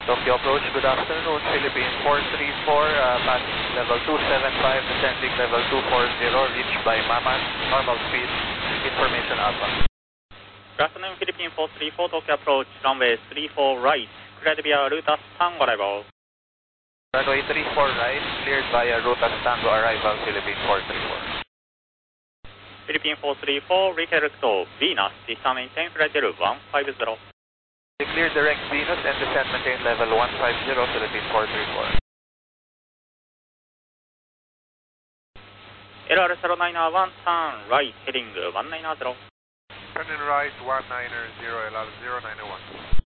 Tokyo approach, good afternoon. Philippine 434, passing level 275, descending level 240, reached by Mamas, normal speed, information Alpha. Good afternoon, Philippine 434, Tokyo approach, runway 34 right, cleared via Ruta Tango arrival. Runway 34 right, cleared via Ruta Tango arrival, Philippine 434. Philippine 434, redirect to Venus, descend maintain flight level 150. Clear direct Venus and descend maintain level 150, Philippine 434. LR091, turn right, heading 190. Turning right, 190, LR091.